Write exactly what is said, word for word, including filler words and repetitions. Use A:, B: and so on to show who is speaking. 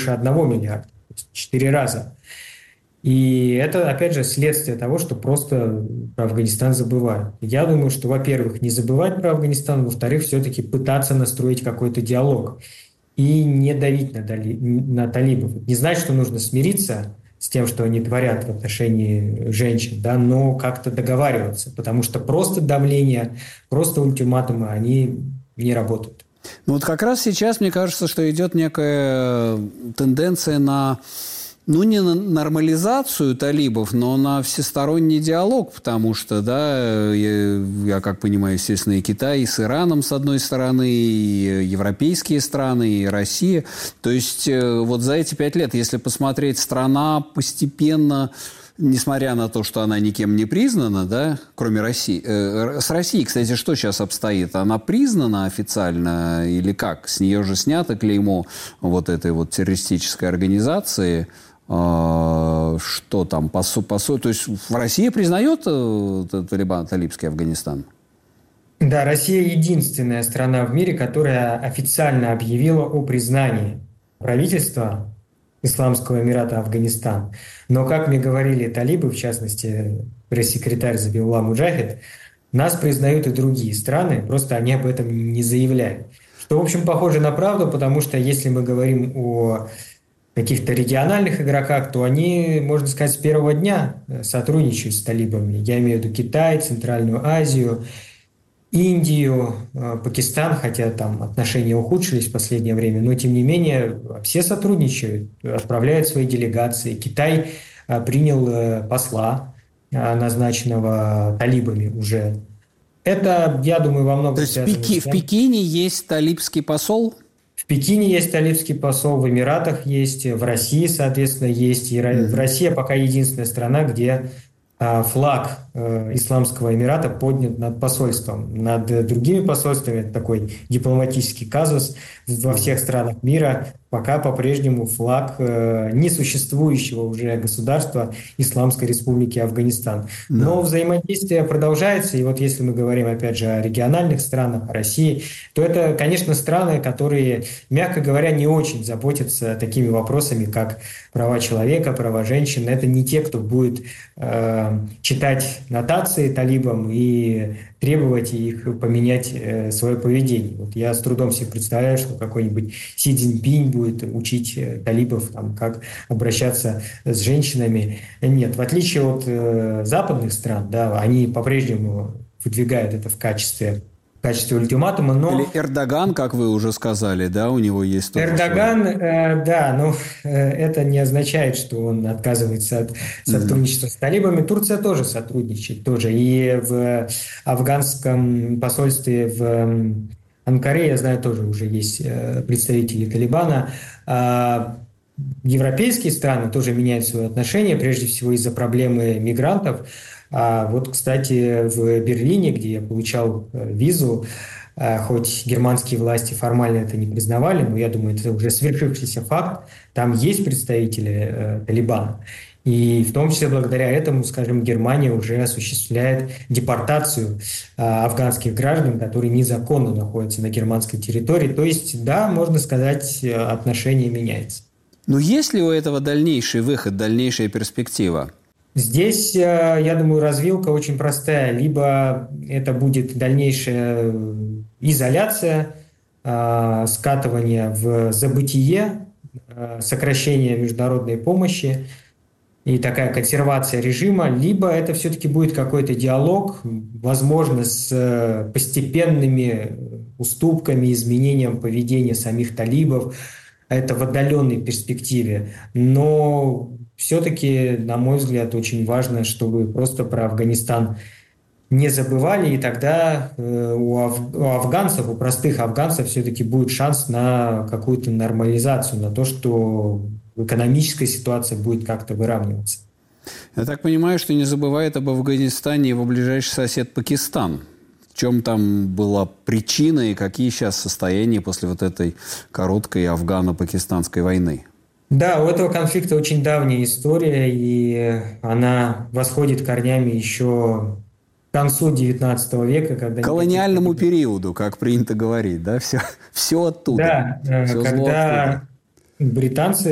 A: больше одного миллиарда, то есть четыре раза. И это, опять же, следствие того, что просто про Афганистан забывают. Я думаю, что, во-первых, не забывать про Афганистан, во-вторых, все-таки пытаться настроить какой-то диалог и не давить на, дали, на талибов. Не значит, что нужно смириться с тем, что они творят в отношении женщин, да, но как-то договариваться, потому что просто давление, просто ультиматумы, они не работают.
B: Ну вот как раз сейчас, мне кажется, что идет некая тенденция на, ну, не на нормализацию талибов, но на всесторонний диалог, потому что, да, я, я как понимаю, естественно, и Китай, и с Ираном, с одной стороны, и европейские страны, и Россия. То есть вот за эти пять лет, если посмотреть, страна постепенно, несмотря на то, что она никем не признана, да, кроме России. Э, с Россией, кстати, что сейчас обстоит? Она признана официально или как? С нее же снято клеймо вот этой вот террористической организации. Э, что там? По, по, то есть в России признает э, Талибан, талибский Афганистан?
A: Да, Россия единственная страна в мире, которая официально объявила о признании правительства Исламского Эмирата Афганистан. Но, как мне говорили талибы, в частности, пресс-секретарь Забиулла Муджахид, нас признают и другие страны, просто они об этом не заявляют. Что, в общем, похоже на правду, потому что если мы говорим о каких-то региональных игроках, то они, можно сказать, с первого дня сотрудничают с талибами. Я имею в виду Китай, Центральную Азию, Индию, Пакистан, хотя там отношения ухудшились в последнее время, но тем не менее все сотрудничают, отправляют свои делегации. Китай принял посла, назначенного талибами уже. Это, я думаю, во многом
B: То есть
A: связано
B: в, Пеки,
A: с тем...
B: в Пекине есть талибский посол?
A: В Пекине есть талибский посол, в Эмиратах есть, в России, соответственно, есть. И mm-hmm. в России пока единственная страна, где флаг Исламского Эмирата поднят над посольством. Над другими посольствами, это такой дипломатический казус во всех странах мира, пока по-прежнему флаг несуществующего уже государства Исламской Республики Афганистан. Да. Но взаимодействие продолжается, и вот если мы говорим, опять же, о региональных странах, о России, то это, конечно, страны, которые, мягко говоря, не очень заботятся такими вопросами, как права человека, права женщин. Это не те, кто будет э, читать нотации талибам и требовать их поменять э, свое поведение. Вот я с трудом себе представляю, что какой-нибудь Си Цзиньпинь будет учить э, талибов, там, как обращаться с женщинами. Нет, в отличие от э, западных стран, да, они по-прежнему выдвигают это в качестве в качестве ультиматума, но...
B: Или Эрдоган, как вы уже сказали, да, у него есть...
A: Эрдоган, э, да, но э, это не означает, что он отказывается от сотрудничества mm-hmm. с талибами. Турция тоже сотрудничает, тоже. И в афганском посольстве в Анкаре, я знаю, тоже уже есть представители Талибана. А европейские страны тоже меняют свои отношения, прежде всего из-за проблемы мигрантов. А вот, кстати, в Берлине, где я получал визу, хоть германские власти формально это не признавали, но я думаю, это уже свершившийся факт, там есть представители э, Талибана. И в том числе благодаря этому, скажем, Германия уже осуществляет депортацию э, афганских граждан, которые незаконно находятся на германской территории. То есть, да, можно сказать, отношение меняется.
B: Но есть ли у этого дальнейший выход, дальнейшая перспектива?
A: Здесь, я думаю, развилка очень простая. Либо это будет дальнейшая изоляция, скатывание в забытие, сокращение международной помощи и такая консервация режима, либо это все-таки будет какой-то диалог, возможно, с постепенными уступками, изменением поведения самих талибов. Это в отдаленной перспективе. Но все-таки, на мой взгляд, очень важно, чтобы просто про Афганистан не забывали, и тогда э, у, аф- у афганцев, у простых афганцев все-таки будет шанс на какую-то нормализацию, на то, что экономическая ситуация будет как-то выравниваться.
B: Я так понимаю, что не забывает об Афганистане его ближайший сосед Пакистан. В чем там была причина и какие сейчас состояния после вот этой короткой афгано-пакистанской войны?
A: Да, у этого конфликта очень давняя история, и она восходит корнями еще к концу девятнадцатого века. Когда
B: к колониальному периоду, как принято говорить, да? Все, все оттуда.
A: Да,
B: все
A: когда британцы